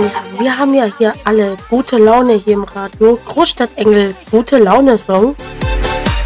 wir haben ja hier alle gute Laune hier im Radio. Großstadtengel, gute Laune Song.